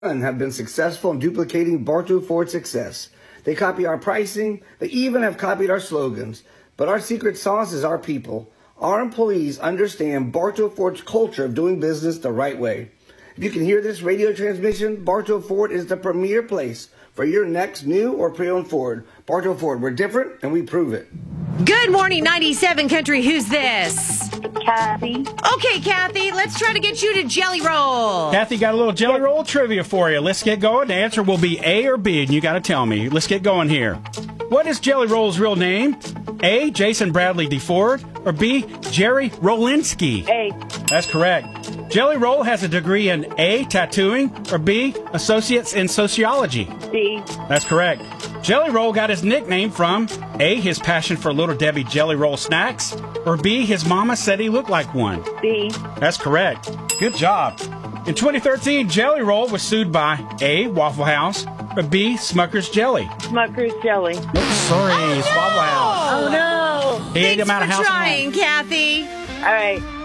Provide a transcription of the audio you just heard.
have been successful in duplicating Bartow Ford's success. They copy our pricing. They even have copied our slogans. But our secret sauce is our people. Our employees understand Bartow Ford's culture of doing business the right way. If you can hear this radio transmission, Bartow Ford is the premier place for your next new or pre-owned Ford. Bartow Ford, we're different and we prove it. Good morning, 97 Country. Who's this? Kathy. Okay, Kathy, let's try to get you to Jelly Roll. Kathy, got a little Jelly Roll trivia for you. Let's get going. The answer will be A or B, and you got to tell me. Let's get going here. What is Jelly Roll's real name? A, Jason Bradley DeFord, or B, Jerry Rolinski? A. That's correct. Jelly Roll has a degree in A, tattooing, or B, associates in sociology? B. That's correct. Jelly Roll got his nickname from A, his passion for Little Debbie Jelly Roll snacks, or B, his mama said he looked like one? B. That's correct. Good job. In 2013, Jelly Roll was sued by A, Waffle House, or B, Smucker's Jelly? Smucker's Jelly. Sorry, it's Waffle House. Oh, no. He ate him out of house. Thanks for trying, Kathy. All right.